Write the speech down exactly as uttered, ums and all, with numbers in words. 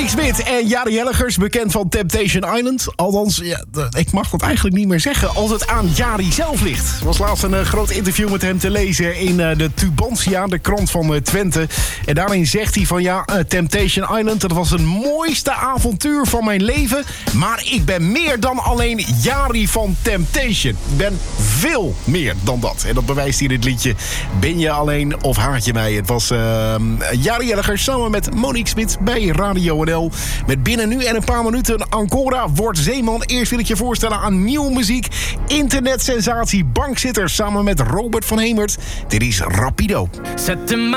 Monique Smit en Jari Hellegers, bekend van Temptation Island. Althans, ja, ik mag dat eigenlijk niet meer zeggen als het aan Jari zelf ligt. Er was laatst een uh, groot interview met hem te lezen in uh, de Tubantia, de krant van uh, Twente. En daarin zegt hij van ja, uh, Temptation Island, dat was het mooiste avontuur van mijn leven. Maar ik ben meer dan alleen Jari van Temptation. Ik ben veel meer dan dat. En dat bewijst hij in dit liedje. Ben je alleen of haat je mij? Het was uh, Jari Hellegers samen met Monique Smit bij Radio N L. Met binnen nu en een paar minuten Ancora wordt Zeeman. Eerst wil ik je voorstellen aan nieuwe muziek. Internetsensatie Bankzitters samen met Robert van Hemert. Dit is Rapido. Zet hem